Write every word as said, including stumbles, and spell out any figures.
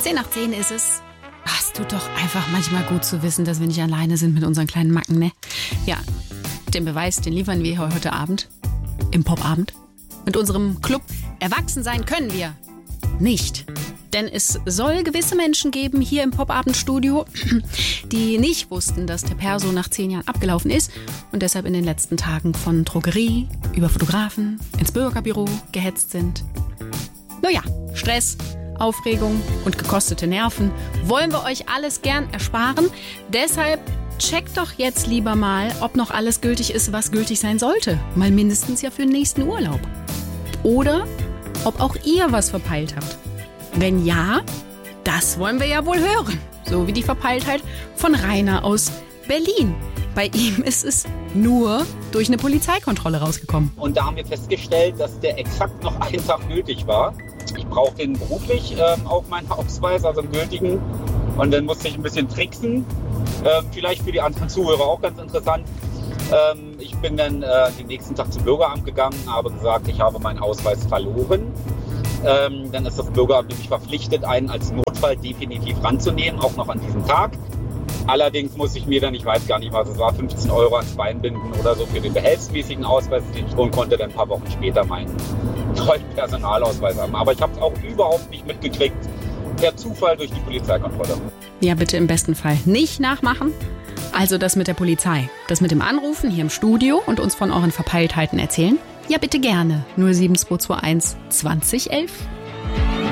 Zehn nach zehn ist es. Ach, es tut doch einfach manchmal gut zu wissen, dass wir nicht alleine sind mit unseren kleinen Macken, ne? Ja, den Beweis, den liefern wir heute Abend. Im Popabend. Mit unserem Club Erwachsen sein können wir nicht. Denn es soll gewisse Menschen geben hier im Popabendstudio, die nicht wussten, dass der Perso nach zehn Jahren abgelaufen ist und deshalb in den letzten Tagen von Drogerie über Fotografen ins Bürgerbüro gehetzt sind. Naja, Stress, Aufregung und gekostete Nerven wollen wir euch alles gern ersparen. Deshalb checkt doch jetzt lieber mal, ob noch alles gültig ist, was gültig sein sollte. Mal mindestens ja für den nächsten Urlaub. Oder ob auch ihr was verpeilt habt. Wenn ja, das wollen wir ja wohl hören. So wie die Verpeiltheit von Rainer aus Berlin. Bei ihm ist es nur durch eine Polizeikontrolle rausgekommen. Und da haben wir festgestellt, dass der exakt noch einen Tag gültig war. Ich brauche den beruflich ähm, auf meinen Ausweis, also im gültigen. Und dann musste ich ein bisschen tricksen. Ähm, vielleicht für die anderen Zuhörer auch ganz interessant. Ähm, ich bin dann äh, den nächsten Tag zum Bürgeramt gegangen, habe gesagt, ich habe meinen Ausweis verloren. Ähm, dann ist das Bürgeramt nämlich verpflichtet, einen als Notfall definitiv ranzunehmen, auch noch an diesem Tag. Allerdings muss ich mir dann, ich weiß gar nicht was, es war fünfzehn Euro ans Bein binden oder so für den behelfsmäßigen Ausweis, den ich holen konnte, dann ein paar Wochen später meinen neuen Personalausweis haben. Aber ich habe es auch überhaupt nicht mitgekriegt, per Zufall durch die Polizeikontrolle. Ja, bitte im besten Fall nicht nachmachen. Also das mit der Polizei, das mit dem Anrufen hier im Studio und uns von euren Verpeiltheiten erzählen. Ja, bitte gerne. null sieben zwei zwei eins zwanzig elf